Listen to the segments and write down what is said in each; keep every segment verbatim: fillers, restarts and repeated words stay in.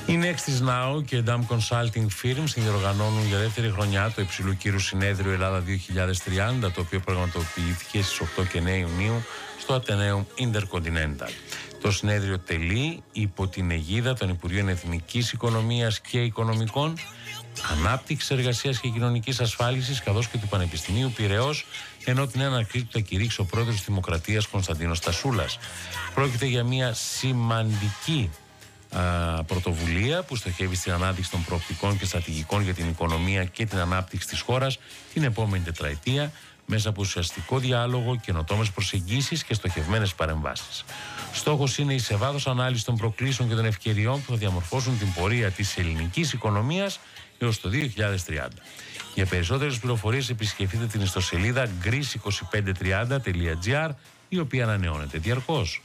Η Nextis Now και Dam Consulting Firm συνδιοργανώνουν για δεύτερη χρονιά το υψηλού κύρου συνέδριο Ελλάδα δύο χιλιάδες τριάντα, το οποίο πραγματοποιήθηκε στις οκτώ και εννέα Ιουνίου στο Atheneum Intercontinental. Το συνέδριο τελεί υπό την αιγίδα των Υπουργείων Εθνικής Οικονομίας και Οικονομικών, Ανάπτυξης, Εργασίας και Κοινωνικής Ασφάλισης, καθώς και του Πανεπιστημίου Πειραιώς, ενώ την έναρξή του θα κηρύξει ο πρόεδρος της Δημοκρατίας Κωνσταντίνος Τασούλας. Πρόκειται για μια σημαντική α, πρωτοβουλία που στοχεύει στην ανάδειξη των προοπτικών και στρατηγικών για την οικονομία και την ανάπτυξη της χώρας την επόμενη τετραετία, μέσα από ουσιαστικό διάλογο, καινοτόμες προσεγγίσεις και στοχευμένες παρεμβάσεις. Στόχος είναι η σε βάθος ανάλυση των προκλήσεων και των ευκαιριών που θα διαμορφώσουν την πορεία της ελληνικής οικονομίας έως το δύο χιλιάδες τριάντα. Για περισσότερες πληροφορίες επισκεφτείτε την ιστοσελίδα greece είκοσι πέντε τριάντα τελεία gr, η οποία ανανεώνεται διαρκώς.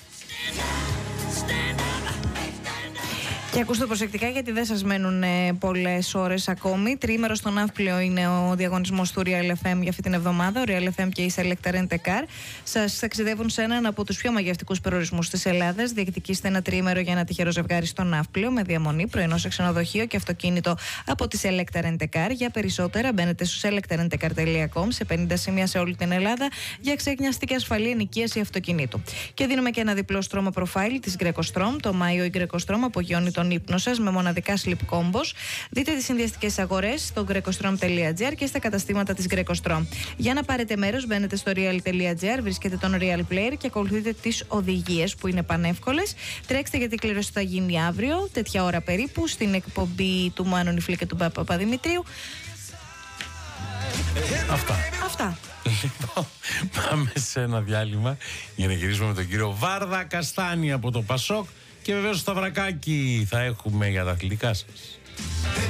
Και ακούστε προσεκτικά, γιατί δεν σας μένουν ε, πολλές ώρες ακόμη. Τριήμερο στο Ναύπλιο είναι ο διαγωνισμός του Real εφ εμ για αυτή την εβδομάδα. Ο Real εφ εμ και η Selecta Rent a Car σας ταξιδεύουν σε έναν από τους πιο μαγευτικούς προορισμούς της Ελλάδας. Διεκδικήστε ένα τριήμερο για ένα τυχερό ζευγάρι στο Ναύπλιο με διαμονή, πρωινό σε ξενοδοχείο και αυτοκίνητο από τη Selecta Rent a Car. Για περισσότερα μπαίνετε στο selecta rent a car τελεία com, σε πενήντα σημεία σε όλη την Ελλάδα, για ξεγνιαστική ασφαλή ενοικίαση αυτοκινήτου. Και δίνουμε και ένα διπλό στρώμα προφάιλ της Greco-Strom. Το Μάιο η Greco-Strom απογειώνει τον ύπνο σας με μοναδικά sleep combos. Δείτε τις συνδυαστικές αγορές στο greco strom τελεία gr και στα καταστήματα της Greco-Strom. Για να πάρετε μέρος, μπαίνετε στο real τελεία gr, βρίσκετε τον Real Player και ακολουθείτε τις οδηγίες που είναι πανεύκολες. Τρέξτε, γιατί η κλήρωση θα γίνει αύριο, τέτοια ώρα περίπου, στην εκπομπή του Μάνου Νιφλή και του Παπαδημητρίου. Αυτά. Αυτά. Λοιπόν, πάμε σε ένα διάλειμμα για να γυρίσουμε με τον κύριο Βάρδα Καστάνη από το Πασόκ. Και βεβαίως στο Σταυρακάκι θα έχουμε για τα αθλητικά σας.